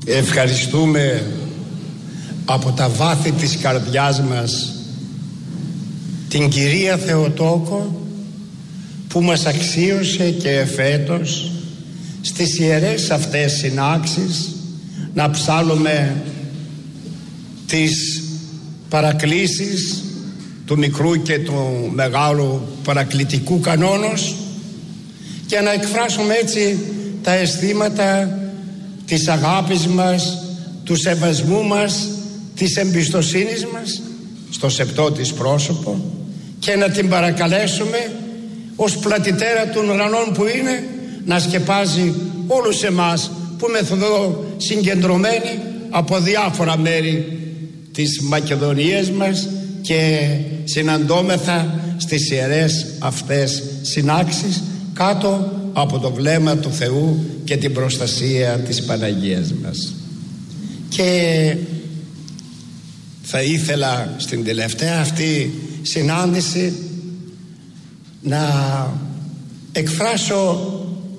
Ευχαριστούμε από τα βάθη της καρδιάς μας την Κυρία Θεοτόκο που μας αξίωσε και εφέτος στις ιερές αυτές συνάξεις να ψάλλουμε τις παρακλήσεις του μικρού και του μεγάλου παρακλητικού κανόνος και να εκφράσουμε έτσι τα αισθήματα της αγάπης μας, του σεβασμού μας, της εμπιστοσύνης μας στο σεπτό της πρόσωπο και να την παρακαλέσουμε ως πλατητέρα των ουρανών που είναι να σκεπάζει όλους εμάς που είμαστε εδώ συγκεντρωμένοι από διάφορα μέρη της Μακεδονίας μας και συναντώμεθα στις ιερές αυτές συνάξεις κάτω από το βλέμμα του Θεού και την προστασία της Παναγίας μας. Και θα ήθελα στην τελευταία αυτή συνάντηση να εκφράσω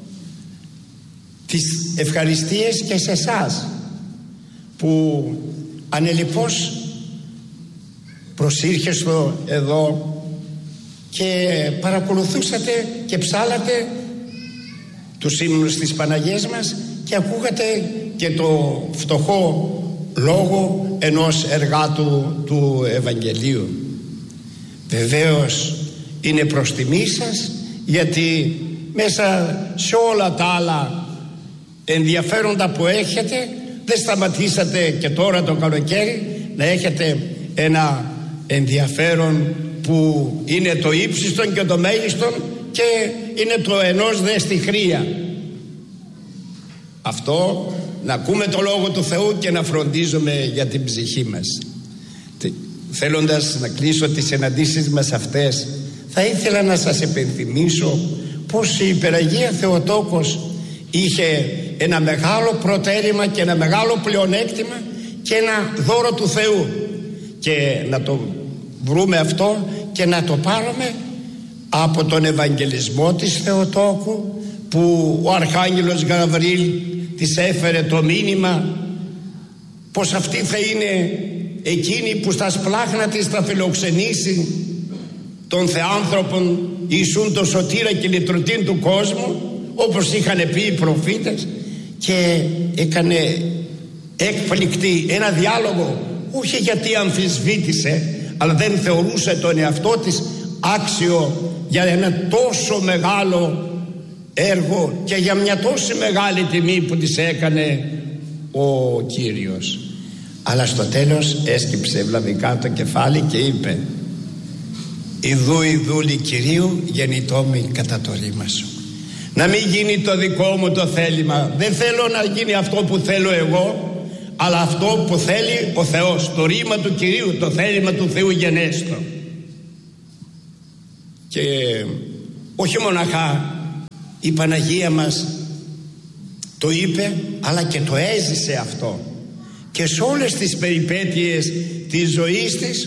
τις ευχαριστίες και σε εσάς που ανελιπώς προσήρχεστε εδώ και παρακολουθούσατε και ψάλατε τους ύμνους της Παναγίας μας και ακούγατε και το φτωχό λόγο ενός εργάτου του Ευαγγελίου. Βεβαίως είναι προς τιμή σας, γιατί μέσα σε όλα τα άλλα ενδιαφέροντα που έχετε δεν σταματήσατε και τώρα το καλοκαίρι να έχετε ένα ενδιαφέρον που είναι το ύψιστον και το μέγιστον και είναι το ενός δε στη χρία. Αυτό να ακούμε το Λόγο του Θεού και να φροντίζουμε για την ψυχή μας. Θέλοντας να κλείσω τις συναντήσεις μας αυτές, θα ήθελα να σας επενθυμίσω πως η Υπεραγία Θεοτόκος είχε ένα μεγάλο προτέρημα και ένα μεγάλο πλεονέκτημα και ένα δώρο του Θεού, και να το βρούμε αυτό και να το πάρουμε από τον Ευαγγελισμό της Θεοτόκου, που ο Αρχάγγελος Γαβριήλ της έφερε το μήνυμα πως αυτή θα είναι εκείνη που στα σπλάχνα της θα φιλοξενήσει των θεάνθρωπων Ιησούν το σωτήρα και λυτρωτήν του κόσμου, όπως είχαν πει οι προφήτες, και έκανε έκπληκτη ένα διάλογο, όχι γιατί αμφισβήτησε, αλλά δεν θεωρούσε τον εαυτό της άξιο για ένα τόσο μεγάλο έργο και για μια τόσο μεγάλη τιμή που της έκανε ο Κύριος. Αλλά στο τέλος έσκυψε ευλαβικά το κεφάλι και είπε: «Ιδού η δούλη Κυρίου γεννητόμη κατά το ρήμα σου». Να μην γίνει το δικό μου το θέλημα, δεν θέλω να γίνει αυτό που θέλω εγώ, αλλά αυτό που θέλει ο Θεός, το ρήμα του Κυρίου, το θέλημα του Θεού γενέστο. Και όχι μοναχά η Παναγία μας το είπε, αλλά και το έζησε αυτό, και σε όλες τις περιπέτειες της ζωής της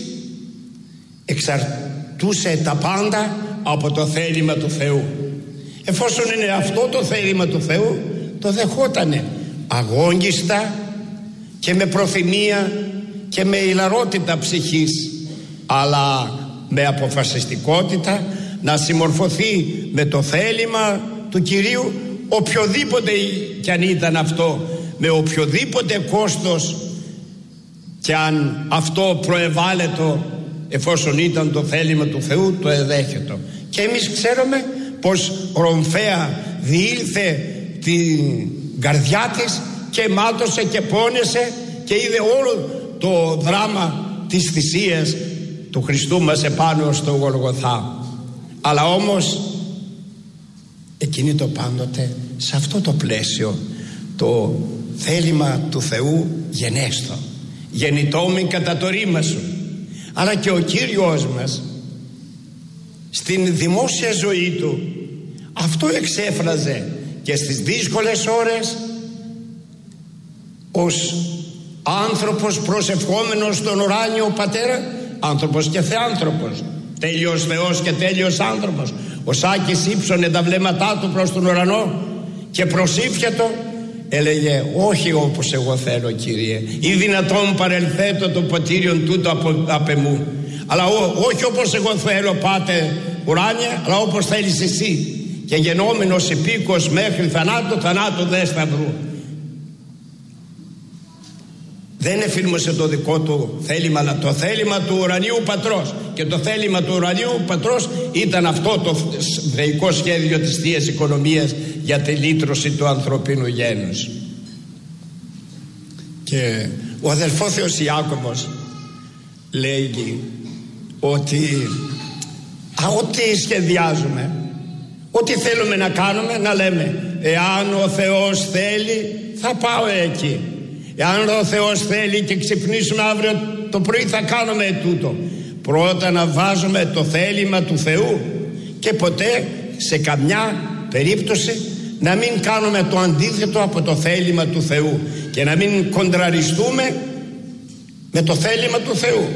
εξαρτούσε τα πάντα από το θέλημα του Θεού. Εφόσον είναι αυτό το θέλημα του Θεού, το δεχότανε αγώνιστα και με προθυμία και με ηλαρότητα ψυχής, αλλά με αποφασιστικότητα να συμμορφωθεί με το θέλημα του Κυρίου, οποιοδήποτε κι αν ήταν αυτό, με οποιοδήποτε κόστος και αν αυτό προεβάλλετο, εφόσον ήταν το θέλημα του Θεού, το εδέχετο. Και εμείς ξέρουμε πως ρομφαία διήλθε την καρδιά της και μάτωσε και πόνεσε και είδε όλο το δράμα της θυσίας του Χριστού μας επάνω στο Γολγοθά. Αλλά όμως εκείνη το πάντοτε σε αυτό το πλαίσιο, το θέλημα του Θεού γενέστο, γεννητόμη κατά το ρήμα σου. Αλλά και ο Κύριος μας στην δημόσια ζωή του αυτό εξέφραζε και στις δύσκολες ώρες, ως άνθρωπος προσευχόμενος στον ουράνιο Πατέρα, άνθρωπος και θεάνθρωπος, τέλειος Θεός και τέλειος άνθρωπος. Ο Σάκης ύψωνε τα βλέμματά του προς τον ουρανό και προσήφιατο έλεγε όχι όπως εγώ θέλω, Κύριε, ή δυνατόν παρελθέτω το ποτήριον τούτο απ' εμού, αλλά όχι όπως εγώ θέλω, Πάτερ ουράνιε, αλλά όπως θέλεις εσύ, και γενόμενος επίκος μέχρι θανάτου δε σταυρού. Δεν εφήρμοσε το δικό του θέλημα, αλλά το θέλημα του ουρανίου πατρός, και το θέλημα του ουρανίου πατρός ήταν αυτό το θεϊκό σχέδιο της Θείας Οικονομίας για τη λύτρωση του ανθρωπίνου γένους. Και ο αδελφός Ιάκωβος λέει ότι ό,τι σχεδιάζουμε, ό,τι θέλουμε να κάνουμε, να λέμε εάν ο Θεός θέλει θα πάω εκεί, εάν ο Θεός θέλει και ξυπνήσουμε αύριο το πρωί θα κάνουμε τούτο. Πρώτα να βάζουμε το θέλημα του Θεού και ποτέ σε καμιά περίπτωση να μην κάνουμε το αντίθετο από το θέλημα του Θεού και να μην κοντραριστούμε με το θέλημα του Θεού.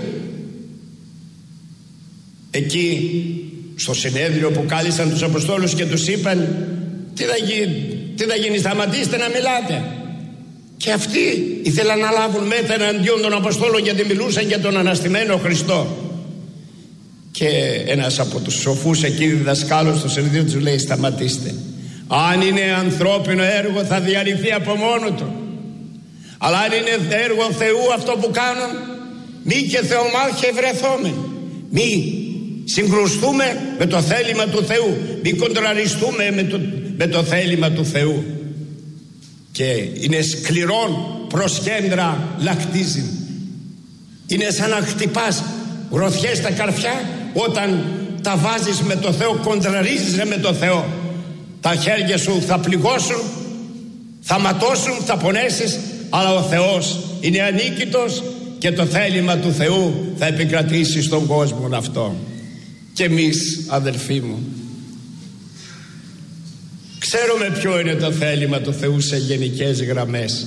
Εκεί στο συνέδριο που κάλεσαν τους Αποστόλους και τους είπαν τι θα γίνει, σταματήστε να μιλάτε. Και αυτοί ήθελαν να λάβουν μέτρα εναντίον των Αποστόλων, γιατί μιλούσαν για τον αναστημένο Χριστό. Και ένας από τους σοφούς εκεί διδασκάλους στο συνεδρίο τους λέει σταματήστε. Αν είναι ανθρώπινο έργο θα διαρρηθεί από μόνο του, αλλά αν είναι έργο Θεού αυτό που κάνουν, μη και θεομάχε βρεθόμεν, μη συγκρουστούμε με το θέλημα του Θεού, μη κοντραριστούμε με το θέλημα του Θεού. Και είναι σκληρόν προς κέντρα λακτίζει. Είναι σαν να χτυπάς γροθιές στα καρφιά. Όταν τα βάζεις με το Θεό, κοντραρίζεσαι με το Θεό, τα χέρια σου θα πληγώσουν, θα ματώσουν, θα πονέσεις, αλλά ο Θεός είναι ανίκητος και το θέλημα του Θεού θα επικρατήσει στον κόσμο αυτό. Και εμείς, αδελφοί μου, ξέρουμε ποιο είναι το θέλημα του Θεού σε γενικές γραμμές.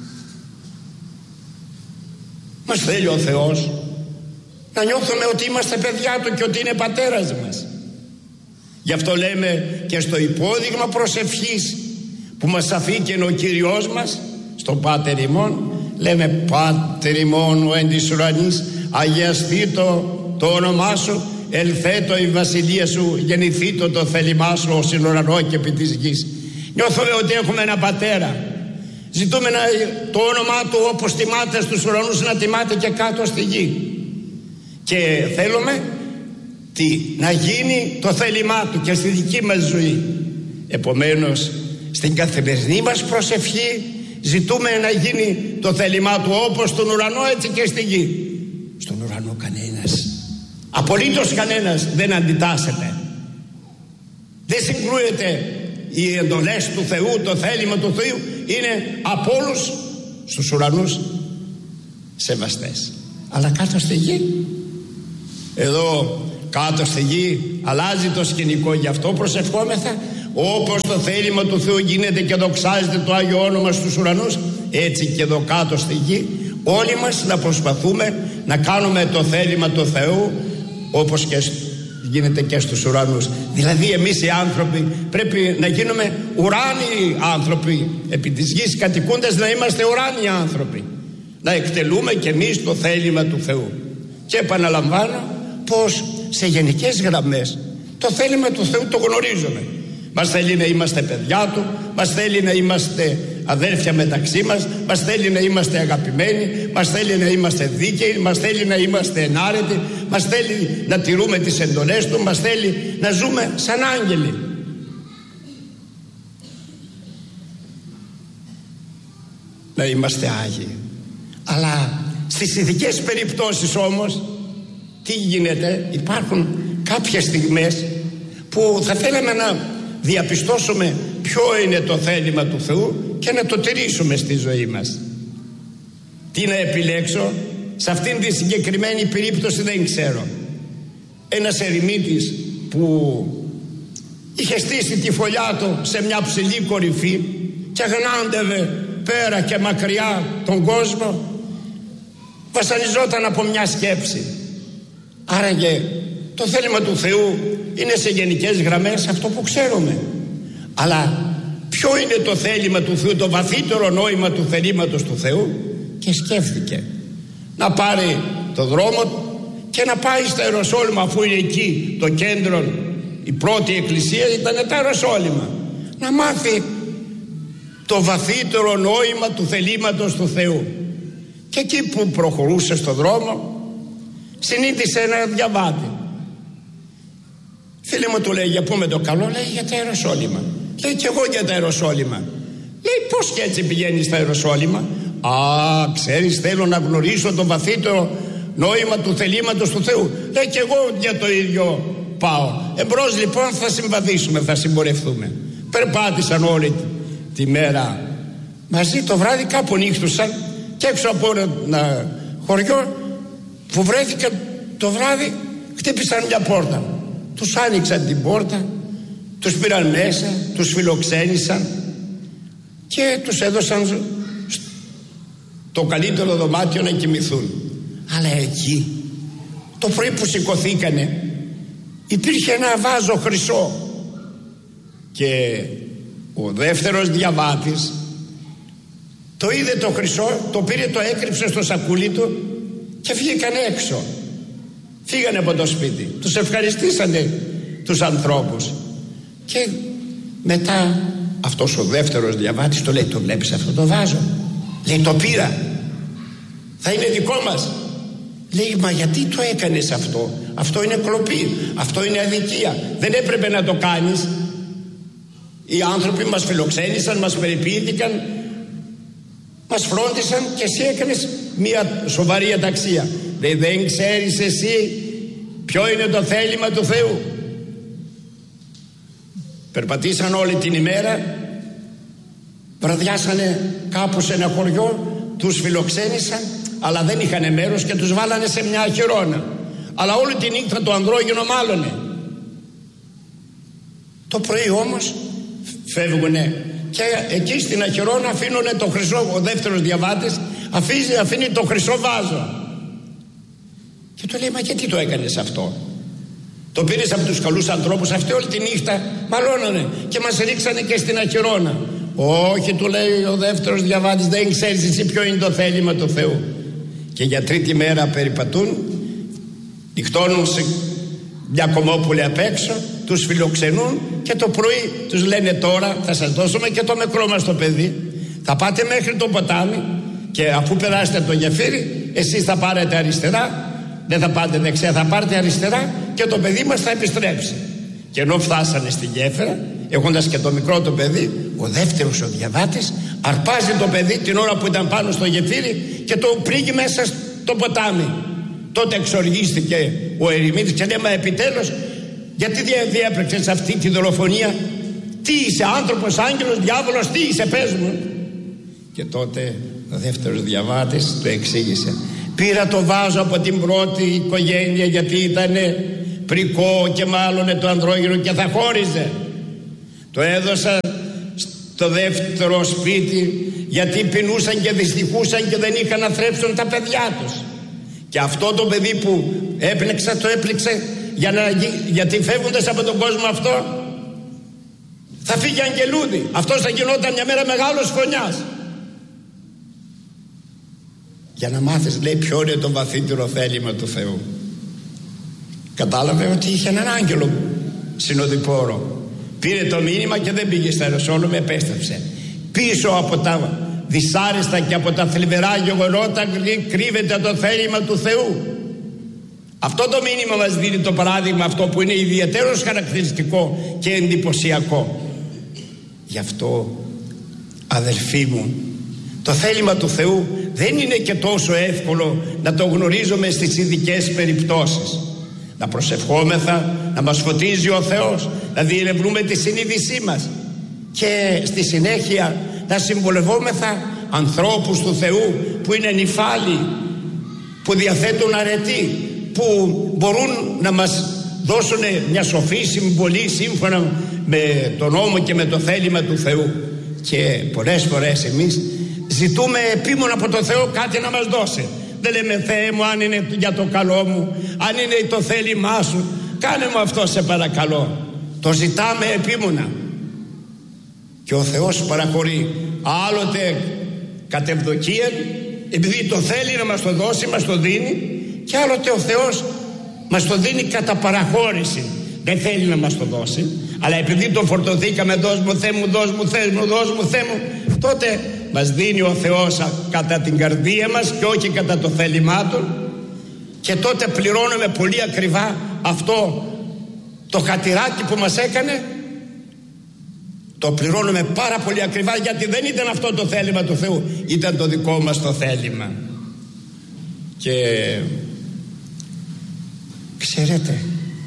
Μας θέλει ο Θεός να νιώθουμε ότι είμαστε παιδιά Του και ότι είναι Πατέρας μας. Γι' αυτό λέμε και στο υπόδειγμα προσευχής που μας αφήκε ο Κύριος μας, στον Πάτερ ημών, λέμε Πάτερ ημών ο εν της ουρανής, αγιαστήτω το όνομά Σου, ελθέτω η βασιλεία Σου, γεννηθήτω το θέλημά Σου ως εν ουρανό και επί της γης. Νιώθουμε ότι έχουμε ένα Πατέρα. Ζητούμε το όνομά Του όπως τιμάται στους ουρανούς να τιμάται και κάτω στη γη. Και θέλουμε να γίνει το θέλημά Του και στη δική μας ζωή. Επομένως στην καθημερινή μας προσευχή ζητούμε να γίνει το θέλημά Του όπως στον ουρανό έτσι και στη γη. Στον ουρανό κανένας, απολύτως κανένας δεν αντιτάσσεται, δεν συγκρούεται. Οι εντολές του Θεού, το θέλημα του Θεού είναι από όλους στους ουρανούς σεβαστές. Αλλά κάτω στη γη, εδώ κάτω στη γη αλλάζει το σκηνικό. Γι' αυτό προσευχόμεθα όπως το θέλημα του Θεού γίνεται και δοξάζεται το Άγιο Όνομα στους ουρανούς, έτσι και εδώ κάτω στη γη όλοι μας να προσπαθούμε να κάνουμε το θέλημα του Θεού όπως και γίνεται και στους ουρανούς. Δηλαδή εμείς οι άνθρωποι πρέπει να γίνουμε ουράνιοι άνθρωποι επί της γης, κατοικούντας να είμαστε ουράνιοι άνθρωποι, να εκτελούμε και εμείς το θέλημα του Θεού. Και επαναλαμβάνω πως σε γενικές γραμμές το θέλημα του Θεού το γνωρίζουμε. Μας θέλει να είμαστε παιδιά Του, μας θέλει να είμαστε αδέλφια μεταξύ μας, μας θέλει να είμαστε αγαπημένοι, μας θέλει να είμαστε δίκαιοι, μας θέλει να είμαστε ενάρετοι, μας θέλει να τηρούμε τις εντολές Του, μας θέλει να ζούμε σαν άγγελοι. Να είμαστε άγιοι. Αλλά στις ειδικές περιπτώσεις όμως τι γίνεται? Υπάρχουν κάποιες στιγμές που θα θέλαμε να διαπιστώσουμε ποιο είναι το θέλημα του Θεού και να το τηρήσουμε στη ζωή μας. Τι να επιλέξω? Σε αυτήν τη συγκεκριμένη περίπτωση δεν ξέρω. Ένας ερημίτης που είχε στήσει τη φωλιά του σε μια ψηλή κορυφή και αγνάντευε πέρα και μακριά τον κόσμο, βασανιζόταν από μια σκέψη. Άραγε το θέλημα του Θεού είναι σε γενικές γραμμές αυτό που ξέρουμε, αλλά ποιο είναι το θέλημα του Θεού, το βαθύτερο νόημα του θελήματος του Θεού, και σκέφτηκε να πάρει το δρόμο και να πάει στα Ιεροσόλυμα, αφού είναι εκεί το κέντρο, η πρώτη εκκλησία ήταν τα Ιεροσόλυμα, να μάθει το βαθύτερο νόημα του θελήματος του Θεού. Και εκεί που προχωρούσε στο δρόμο συνείδησε ένα διαβάτη. Φίλε μου, του λέει, για πού με το καλό? Λέει, για τα Ιεροσόλυμα. Λέει, και εγώ για τα Ιεροσόλυμα. Λέει, πώς και έτσι πηγαίνεις στα Ιεροσόλυμα? Α, ξέρεις, θέλω να γνωρίσω το βαθύτερο νόημα του θελήματος του Θεού. Λέει, και εγώ για το ίδιο πάω. Εμπρός λοιπόν θα συμβαδίσουμε, θα συμπορευτούμε. Περπάτησαν όλη τη μέρα μαζί. Το βράδυ κάπου νύχτουσαν και έξω από ένα χωριό που βρέθηκαν το βράδυ, χτύπησαν μια πόρτα. Τους άνοιξαν την πόρτα, τους πήραν μέσα, τους φιλοξένησαν και τους έδωσαν το καλύτερο δωμάτιο να κοιμηθούν. Αλλά εκεί το πρωί που σηκωθήκανε υπήρχε ένα βάζο χρυσό και ο δεύτερος διαβάτης το είδε το χρυσό, το πήρε, το έκρυψε στο σακούλι του και βγήκανε έξω. Φύγανε από το σπίτι, τους ευχαριστήσανε τους ανθρώπους και μετά αυτός ο δεύτερος διαβάτης το λέει, το βλέπεις αυτό το βάζο? Λέει, το πήρα, θα είναι δικό μας. Λέει, μα γιατί το έκανες αυτό? Αυτό είναι κλοπή, αυτό είναι αδικία, δεν έπρεπε να το κάνεις. Οι άνθρωποι μας φιλοξένησαν, μας περιποιήθηκαν, μας φρόντισαν και εσύ έκανες μια σοβαρή αταξία. Λέει, δεν ξέρεις εσύ ποιο είναι το θέλημα του Θεού? Περπατήσαν όλη την ημέρα, βραδιάσανε κάπου σε ένα χωριό, τους φιλοξένησαν, αλλά δεν είχαν μέρος και τους βάλανε σε μια αχυρώνα. Αλλά όλη τη νύχτα το ανδρόγυνο μάλωνε. Το πρωί όμως φεύγουνε και εκεί στην αχυρώνα αφήνουνε το χρυσό. Ο δεύτερος διαβάτης αφήνει το χρυσό βάζο και του λέει, μα γιατί το έκανες αυτό? Το πήρες από τους καλούς ανθρώπους? Αυτοί όλη τη νύχτα μαλώνανε και μας ρίξανε και στην αχυρώνα. Όχι, του λέει ο δεύτερος διαβάτης, δεν ξέρεις εσύ ποιο είναι το θέλημα του Θεού. Και για τρίτη μέρα περιπατούν, νυχτώνουν σε μια κομμόπουλη απ' έξω, τους φιλοξενούν και το πρωί τους λένε, τώρα θα σας δώσουμε και το μικρό μας το παιδί, θα πάτε μέχρι το ποτάμι και αφού περάσετε το γεφύρι εσείς θα πάρετε αριστερά, δεν θα πάτε δεξιά, θα πάρετε αριστερά και το παιδί μας θα επιστρέψει. Και ενώ φτάσανε στη γέφυρα, έχοντας και το μικρό το παιδί, ο δεύτερος ο διαβάτης αρπάζει το παιδί την ώρα που ήταν πάνω στο γεφύρι και το πρίγει μέσα στο ποτάμι. Τότε εξοργίστηκε ο ερημίτης και λέει, μα επιτέλους γιατί διέπρεξες αυτή τη δολοφονία? Τι είσαι, άνθρωπος, άγγελος, διάβολος, τι είσαι, πες μου? Και τότε ο δεύτερος διαβάτης του εξήγησε, πήρα το βάζο από την πρώτη οικογένεια γιατί ήτανε πρικό και μάλλον το ανδρόγυνο και θα χώριζε. Το έδωσα στο δεύτερο σπίτι γιατί πεινούσαν και δυστυχούσαν και δεν είχαν να θρέψουν τα παιδιά τους. Και αυτό το παιδί που έπλεξα, το έπληξε γιατί φεύγοντας από τον κόσμο αυτό θα φύγει αγγελούδι. Αυτός θα γινόταν μια μέρα μεγάλος φωνιάς. Για να μάθεις, λέει, ποιο είναι το βαθύτερο θέλημα του Θεού. Κατάλαβε ότι είχε έναν άγγελο συνοδοιπόρο. Πήρε το μήνυμα και δεν πήγε στα Ιεροσόλυμα, επέστρεψε. Πίσω από τα δυσάρεστα και από τα θλιβερά γεγονότα κρύβεται το θέλημα του Θεού. Αυτό το μήνυμα μας δίνει το παράδειγμα αυτό που είναι ιδιαίτερος χαρακτηριστικό και εντυπωσιακό. Γι' αυτό, αδελφοί μου, το θέλημα του Θεού δεν είναι και τόσο εύκολο να το γνωρίζουμε στις ειδικές περιπτώσεις. Να προσευχόμεθα, να μας φωτίζει ο Θεός, να διερευνούμε τη συνείδησή μας και στη συνέχεια να συμβολευόμεθα ανθρώπους του Θεού που είναι νηφάλοι, που διαθέτουν αρετή, που μπορούν να μας δώσουν μια σοφή συμβολή σύμφωνα με τον νόμο και με το θέλημα του Θεού. Και πολλές φορές εμείς ζητούμε επίμονα από τον Θεό κάτι να μας δώσει. Δεν λέμε, Θεέ μου, αν είναι για το καλό μου, αν είναι το θέλημά σου, κάνε μου αυτό σε παρακαλώ. Το ζητάμε επίμονα. Και ο Θεός παραχωρεί άλλοτε κατ' ευδοκία, επειδή το θέλει να μας το δώσει, μας το δίνει, και άλλοτε ο Θεός μας το δίνει κατά παραχώρηση. Δεν θέλει να μας το δώσει, αλλά επειδή τον φορτωθήκαμε, δώσ' μου Θεέ μου, δώσ' μου Θεέ μου, δώσ' μου Θεέ μου, τότε μας δίνει ο Θεός κατά την καρδία μας και όχι κατά το θέλημά Του, και τότε πληρώνουμε πολύ ακριβά αυτό το χατηράκι που μας έκανε. Το πληρώνουμε πάρα πολύ ακριβά, γιατί δεν ήταν αυτό το θέλημα του Θεού, ήταν το δικό μας το θέλημα. Και ξέρετε,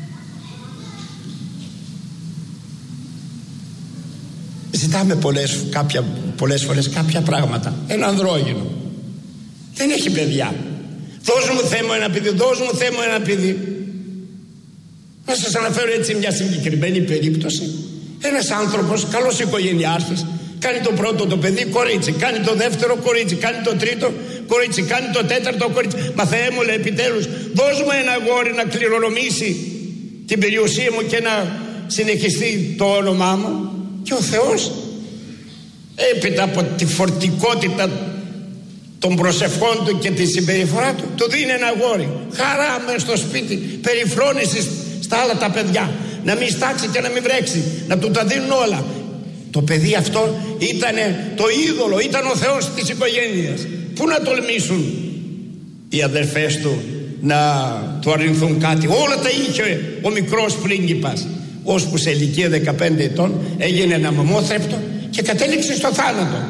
ζητάμε πολλές φορές κάποια πράγματα. Ένα ανδρόγυνο δεν έχει παιδιά. Δώσ' μου Θεέ μου ένα παιδί, δώσ' μου Θεέ μου ένα παιδί. Να σας αναφέρω έτσι μια συγκεκριμένη περίπτωση. Ένας άνθρωπος, καλός οικογενειάρχης, κάνει το πρώτο το παιδί κορίτσι, κάνει το δεύτερο κορίτσι, κάνει το τρίτο κορίτσι, κάνει το τέταρτο κορίτσι. Μα Θεέ μου, λέει, επιτέλους δώσ' μου ένα αγόρι να κληρονομήσει την περιουσία μου και να συνεχιστεί το όνομά μου. Και ο Θεός, έπειτα από τη φορτικότητα των προσευχών του και τη συμπεριφορά του, του δίνει ένα αγόρι. Χαρά μες στο σπίτι, περιφρόνηση στα άλλα τα παιδιά, να μην στάξει και να μην βρέξει, να του τα δίνουν όλα. Το παιδί αυτό ήταν το είδωλο, ήταν ο Θεός της οικογένειας. Πού να τολμήσουν οι αδερφές του να του αρνηθούν κάτι? Όλα τα είχε ο μικρός πρίγκιπας, ώσπου σε ηλικία 15 ετών έγινε ένα μαμόθρεπτο και κατέληξε στο θάνατο.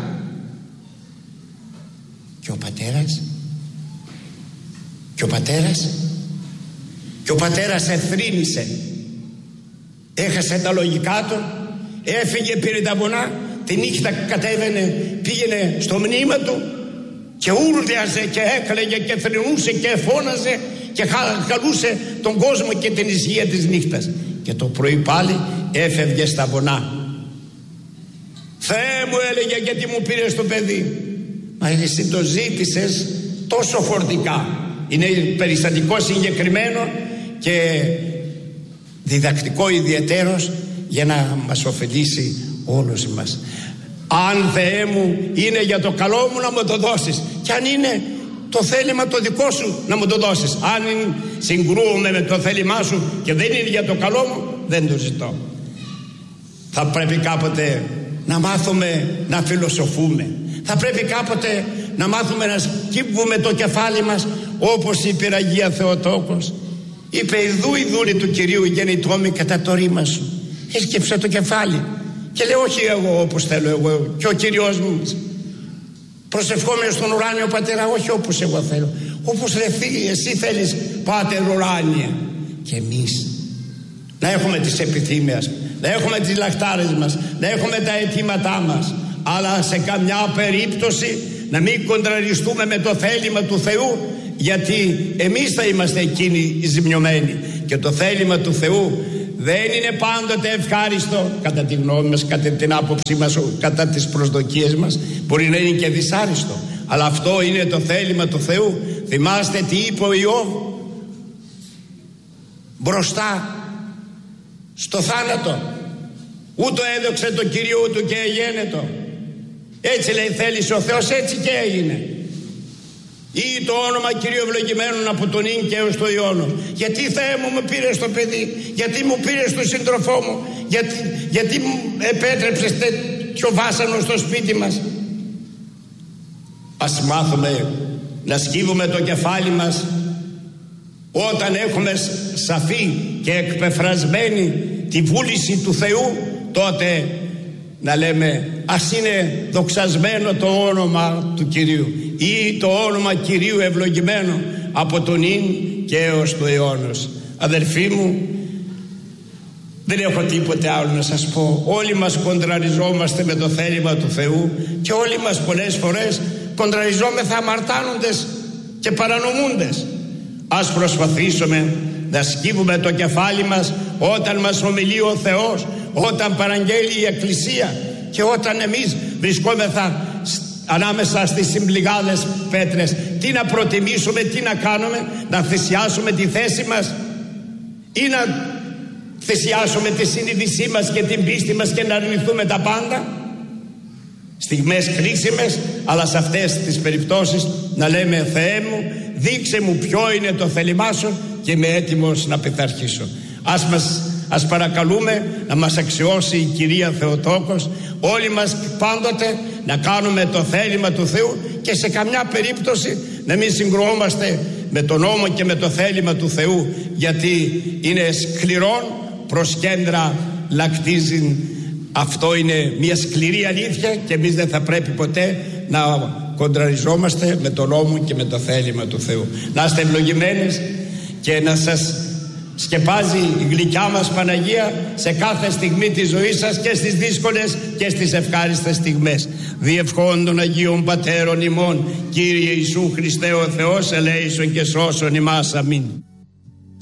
Και ο πατέρας εθρήνησε, έχασε τα λογικά του, έφυγε, πήρε τα βουνά, τη νύχτα κατέβαινε, πήγαινε στο μνήμα του και ούρλιαζε και έκλαιγε και θρηνούσε και φώναζε και χαλούσε τον κόσμο και την ησυχία της νύχτας. Και το πρωί πάλι έφευγε στα βουνά. Θεέ μου, έλεγε, γιατί μου πήρες το παιδί? Μα εσύ το ζήτησες τόσο φορτικά. Είναι περιστατικό συγκεκριμένο και διδακτικό ιδιαιτέρως για να μας ωφελήσει όλους μας. Αν Θεέ μου είναι για το καλό μου, να μου το δώσεις, και αν είναι το θέλημα το δικό σου, να μου το δώσεις. Αν συγκρούομαι με το θέλημά σου και δεν είναι για το καλό μου, δεν το ζητώ. Θα πρέπει κάποτε να μάθουμε να φιλοσοφούμε. Θα πρέπει κάποτε να μάθουμε να σκύβουμε το κεφάλι μας, όπως είπε η Αγία Θεοτόκος. Είπε, ιδού η δούλη του Κυρίου γεννητόμη κατά το ρήμα σου. Έσκυψε το κεφάλι και λέει, όχι εγώ όπως θέλω εγώ και ο Κύριος μου, προσευχόμενος στον ουράνιο Πατέρα, όχι όπως εγώ θέλω, όπως εσύ θέλεις, Πάτερ ουράνιε. Και εμείς να έχουμε τις επιθυμίες, να έχουμε τις λαχτάρες μας, να έχουμε τα αιτήματά μας, αλλά σε καμιά περίπτωση να μην κοντραριστούμε με το θέλημα του Θεού, γιατί εμείς θα είμαστε εκείνοι οι ζημιωμένοι. Και το θέλημα του Θεού δεν είναι πάντοτε ευχάριστο, κατά τη γνώμη μας, κατά την άποψή μας, κατά τις προσδοκίες μας. Μπορεί να είναι και δυσάριστο, αλλά αυτό είναι το θέλημα του Θεού. Θυμάστε τι είπε ο Ιώβ μπροστά στο θάνατο? Ούτω έδοξε το Κυρίο του και εγένετο. Έτσι λέει θέλησε ο Θεός, έτσι και έγινε. Ή το όνομα Κυρίου ευλογημένων από τον ίν και έως το Ιώνος. Γιατί Θεέ μου πήρες το παιδί? Γιατί μου πήρες τον σύντροφό μου? Γιατί μου επέτρεψες τέτοιο βάσανο στο σπίτι μας? Ας μάθουμε να σκύβουμε το κεφάλι μας όταν έχουμε σαφή και εκπεφρασμένη τη βούληση του Θεού. Τότε να λέμε, ας είναι δοξασμένο το όνομα του Κυρίου, ή το όνομα Κυρίου ευλογημένο από τον ίν και έως το αιώνος. Αδελφοί μου, δεν έχω τίποτε άλλο να σας πω. Όλοι μας κοντραριζόμαστε με το θέλημα του Θεού και όλοι μας πολλές φορές κοντραριζόμεθα αμαρτάνοντες και παρανομούντες. Ας προσπαθήσουμε να σκύβουμε το κεφάλι μας όταν μας ομιλεί ο Θεός, όταν παραγγέλει η Εκκλησία και όταν εμείς βρισκόμεθα ανάμεσα στις συμπληγάδες πέτρες. Τι να προτιμήσουμε, τι να κάνουμε? Να θυσιάσουμε τη θέση μας ή να θυσιάσουμε τη συνείδησή μας και την πίστη μας και να αρνηθούμε τα πάντα? στιγμές κρίσιμες, αλλά σε αυτές τις περιπτώσεις να λέμε Θεέ μου, δείξε μου ποιο είναι το θέλημά σου και είμαι έτοιμος να πειθαρχήσω. Ας παρακαλούμε να μας αξιώσει η κυρία Θεοτόκος, όλοι μας πάντοτε να κάνουμε το θέλημα του Θεού και σε καμιά περίπτωση να μην συγκρουόμαστε με τον νόμο και με το θέλημα του Θεού, γιατί είναι σκληρόν προς κέντρα λακτίζειν. Αυτό είναι μια σκληρή αλήθεια και εμείς δεν θα πρέπει ποτέ να κοντραριζόμαστε με τον νόμο και με το θέλημα του Θεού. Να είστε ευλογημένες και να σας σκεπάζει η γλυκιά μας Παναγία σε κάθε στιγμή της ζωής σας, και στις δύσκολες και στις ευχάριστες στιγμές. Διευχών των Αγίων Πατέρων ημών, Κύριε Ιησού Χριστέ ο Θεός, ελέησον και σώσον ημάς. Αμήν.